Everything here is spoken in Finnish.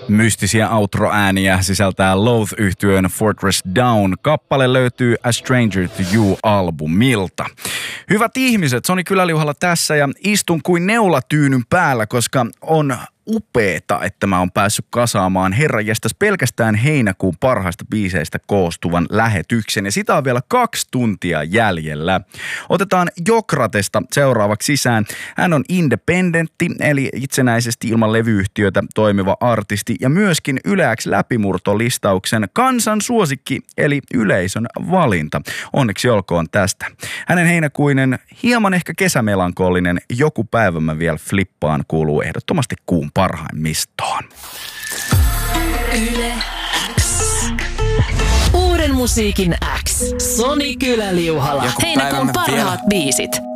Mystisiä outro-ääniä sisältää Loath-yhtyön Fortress Down. Kappale löytyy A Stranger to You-albumilta. Hyvät ihmiset, Soni Kyläliuhalla tässä ja istun kuin neulatyynyn päällä, koska on upeeta, että mä oon päässyt kasaamaan herranjestas pelkästään heinäkuun parhaista biiseistä koostuvan lähetyksen. Ja sitä on vielä 2 tuntia jäljellä. Otetaan Jokratesta seuraavaksi sisään. Hän on independentti, eli itsenäisesti ilman levyyhtiötä toimiva artisti ja myöskin Yle X läpimurtolistauksen kansan suosikki, eli yleisön valinta. Onneksi olkoon tästä. Hänen heinäkuinen, hieman ehkä kesämelankolinen Joku päivä mä vielä flippaan kuuluu ehdottomasti kuun parhaimmistoon. Yle X. Uuden musiikin X. Soni Kyläliuhala. Heinäkuun parhaat biisit.